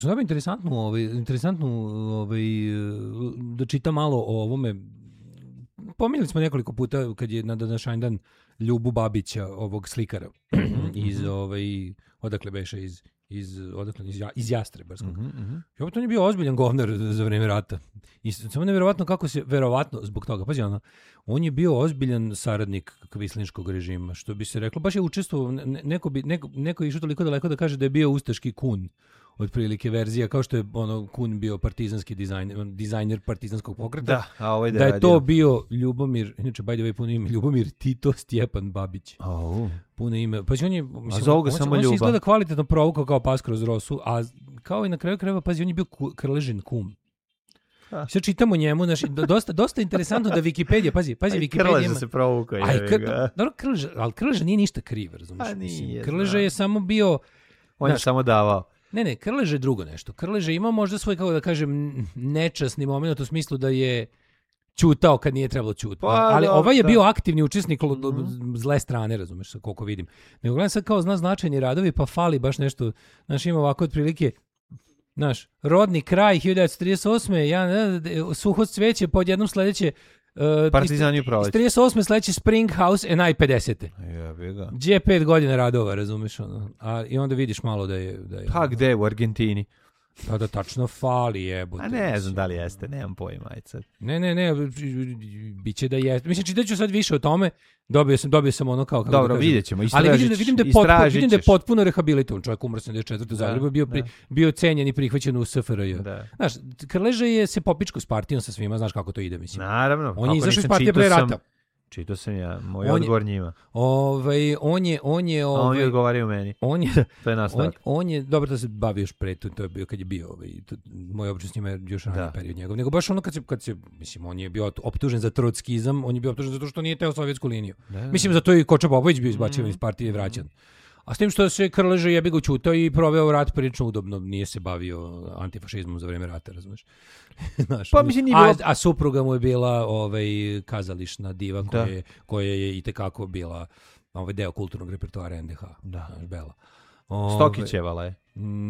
Znam interesantnu da čitam malo o ovome. Pominjali smo nekoliko puta kad je na današnji dan Ljubu Babića, ovog slikara iz odakle beše iz Jastrebarskog. I on je bio ozbiljan govnar za vreme rata. I samo nevjerovatno kako se, verovatno zbog toga, pazi on je bio ozbiljan saradnik kvislinškog režima, što bi se reklo, baš je učestvovao, neko je išao toliko daleko da kaže da je bio ustaški Kun, otprilike verzija, kao što je Kun bio partizanski dizajner partizanskog pokreta. Da je to bio Ljubomir, inače by the way puno ime, Ljubomir Tito Stjepan Babić. Puno ime. Pa on je, on se izgleda kvalitetno provukao kao pas kroz rosu, a kao i na kraju krajeva, pazi, on je bio Krležin kum. Sve čitamo njemu, dosta interesantno da Wikipedia, pazi Wikipedia Krleža se provukao. Ali Krleža nije ništa kriv, razumiješ? Krleža je samo bio... On je samo davao. Ne, Krleža je drugo nešto. Krleža ima možda svoj, kako da kažem, nečasni moment u smislu da je ćutao kad nije trebalo ćutati. Ali ovaj je bio aktivni učesnik zle strane, razumeš, koliko vidim. Nego gledam sad kao značajni radovi, pa fali baš nešto, znaš, ima ovako otprilike, znaš, rodni kraj 1938. Suho cveće, pod jednom sledeće Partizani u proleće. 38. sledeće Spring House and I-50. Gdje je 5 godina radova, razumeš? I onda vidiš malo da je... Pa gde, u Argentini? Pa da tačno fali, jebote. A ne znam da li jeste, nemam pojma. Ne, biće da jeste. Mislim, čitat ću sad više o tome, dobio sam ono kao... Dobro, vidjet ćemo, ali vidim da je potpuno rehabilitovan. Čovjek umro 74. u Zagrebu, bio cenjen i prihvaćen u SFRJ. Znaš, Krleža se popičko s partijom sa svima, znaš kako to ide, mislim. Naravno. On je izašao iz partije pre rata. Čitao sam ja, moj odgovor njima. On je... A oni odgovaraju meni. To je nastavak. On je, dobro da se bavi još pre, to je bio kad je bio, moj običaj s njima je još raniji period njegov. Nego baš ono kad se, mislim, on je bio optužen za trotskizam, on je bio optužen zato što nije teo sovjetsku liniju. Mislim, zato i Koča Popović bio izbačen iz partije i vraćan. A s tim što se Krleža jebi ga ćutao i proveo rat prilično udobno, nije se bavio antifašizmom za vreme rata, razumiješ? Pa mislim nije bilo... A supruga mu je bila kazališna diva koja je itekako bila deo kulturnog repertoara NDH. Bela. Stokićevala je.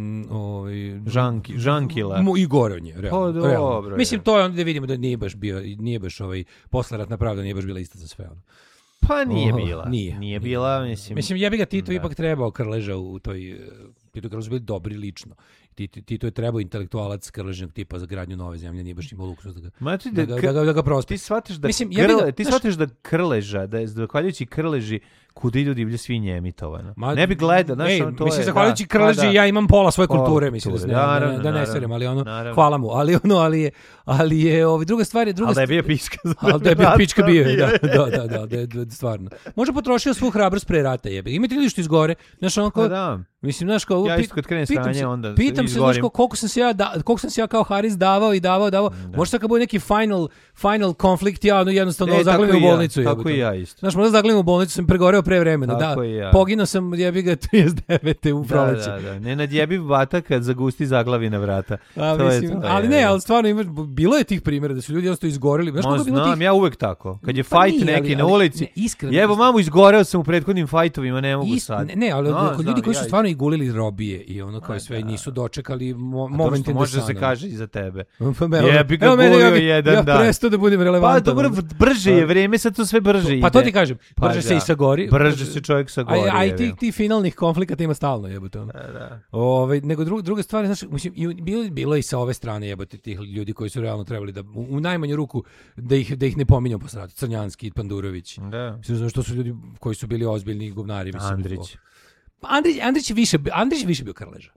Žankila. I gore od nje, realno. Dobro. Mislim, to je onda da vidimo da nije baš posleratna pravda nije baš bila ista za sve. Pa nije bila. Nije bila, mislim. Mislim, jebi ga, Tito ipak trebao Krleža u toj... Tito Krleža bili dobri lično. Tito je trebao intelektualac Krležinog tipa za gradnju nove zemlje, nije baš imao luksuz da ga prospe. Ti shvatiš da Krleža, da je zahvaljujući Krleži kuda idu divlje svinje emitovano. Ne bi gledao, znaš, to je... Mislim, zahvaljujući Krleži ja imam pola svoje kulture, mislim, da ne serem, ali hvala mu, ali je druga stvar je... Ali da je bio pička. Ali da je bio pička bio, da, stvarno. Može potrošio svu hrabrost pre rata, jebe. Imate li što izgore? Znaš, ono kao... Mislim, znaš, kao... Ja isto kad krenem stranje, onda pitam se, znaš, koliko sam se ja kao Haris davao. Možda kad bude neki final konflikt, ja jednostavno zaglavim u bolnicu. Tako i ja isto. Znaš, možda zaglavim u bolnicu, sam pregoreo pre vremena. Poginuo sam, jebi ga, 39. u proleće. Da. Ne nadjebi vata kad zagusti zaglavi na vrata. Ali stvarno, bilo je tih primjera da su ljudi jednostavno izgorili. Znam, ja uvek tako. Kad je fajt neki na ulici, jebo mamu, izgoreo sam u prethodnim fajtovima, ne mogu sad. Ne, ali ljudi koji su stvarno i gulili robije i ono kao sve nisu dočekali moment indesana. Može se kaže i za tebe. Jebi ga gulio jedan dan. Ja prestao da budem relevantan. Pa dobro, brže je vreme, sad to sve brže ide. Pa to ti kažem, brže se i sagori. Brže se čovjek sagori. A i ti finalnih konflikata ima stalno, jebote. Nego druga stvar, znaš, bilo i sa ove strane, jebote, tih ljudi koji su realno trebali da, u najmanju ruku, da ih ne pominjam po sratu. Crnjanski, Pandurović. Mislim, što su ljudi koji su bili ozbiljni govnari. Andrić. Andrić je više bio Krleža.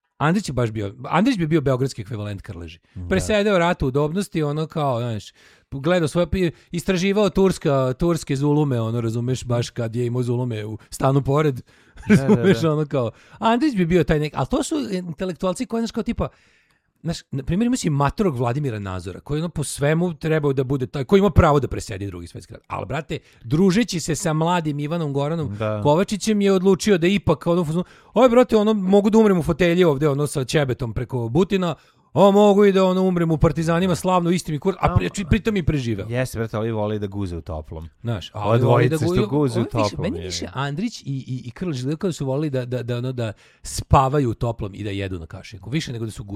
Andrić bi bio beogradski ekvivalent Krleži. Presedeo rat u udobnosti, ono kao, znaš, gledao svoje, istraživao turske zulume, ono, razumeš, baš kad je imao zulume u stanu pored, razumeš, ono kao, Andrić bi bio taj ali to su intelektualci koji, znaš, kao tipa, znaš, na primjer ima si matorog Vladimira Nazora, koji ono po svemu trebao da bude taj, koji ima pravo da presedi Drugi svjetski rat. Ali, brate, družeći se sa mladim Ivanom Goranom Kovačićem je odlučio da ipak, brate, mogu da umrem u fotelji ovde, sa ćebetom preko Butina, mogu i da umrem u partizanima slavno istim i a pritom i preživeo. Jeste, brate, ovi voli da guze u toplom. Znaš, a dvojice što guze u toplom. Meni više Andrić i Krlež izgledaju kao da su volili da spavaju u toplom i da jedu na kašiku, više nego da su